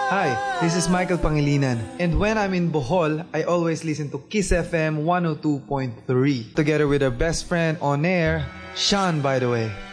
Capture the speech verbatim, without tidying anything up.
Hi, this is Michael Pangilinan, and when I'm in Bohol, I always listen to Kiss F M one oh two point three, together with our best friend on air, Sean, by the way.